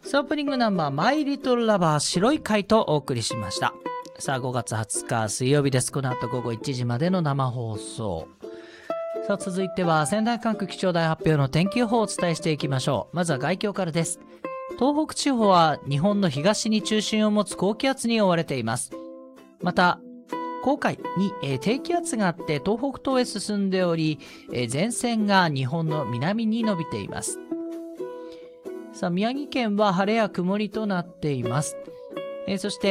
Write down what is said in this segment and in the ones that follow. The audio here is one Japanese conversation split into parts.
オープニングナンバー、マイリトルラバー白い貝とお送りしました。さあ、5月20日水曜日です。この後午後1時までの生放送。さあ、続いては仙台管区気象台発表の天気予報をお伝えしていきましょう。まずは概況からです。東北地方は日本の東に中心を持つ高気圧に覆われています。また、黄海に、低気圧があって東北東へ進んでおり、前線が日本の南に伸びています。さあ、宮城県は晴れや曇りとなっています。そして、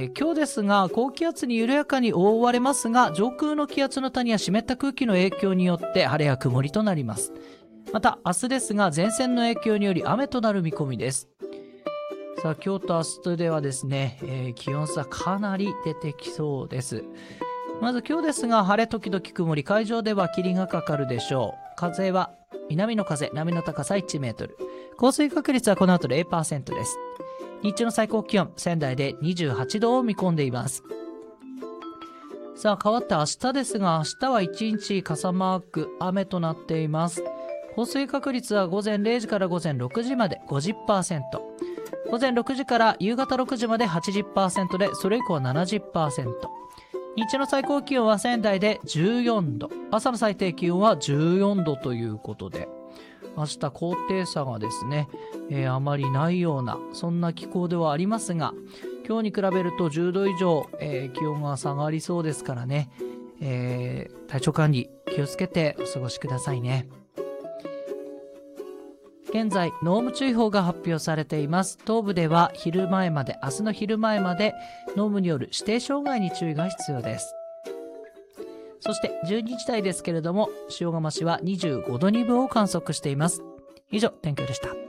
今日ですが高気圧に緩やかに覆われますが、上空の気圧の谷や湿った空気の影響によって晴れや曇りとなります。また明日ですが前線の影響により雨となる見込みです。さあ、今日と明日ではですね、気温差かなり出てきそうです。まず今日ですが晴れ時々曇り、海上では霧がかかるでしょう。風は南の風、波の高さ1メートル、降水確率はこの後 0% です。日中の最高気温、仙台で28度を見込んでいます。さあ、変わって明日ですが、明日は1日傘マーク、雨となっています。降水確率は午前0時から午前6時まで 50%、午前6時から夕方6時まで 80% で、それ以降は 70%。日中の最高気温は仙台で14度、朝の最低気温は14度ということで、明日高低差がですね、あまりないようなそんな気候ではありますが、今日に比べると10度以上、気温が下がりそうですからね、体調管理気をつけてお過ごしくださいね。現在濃霧注意報が発表されています。東部では明日の昼前まで濃霧による指定障害に注意が必要です。そして12時台ですけれども、塩釜市は25度2分を観測しています。以上、天気でした。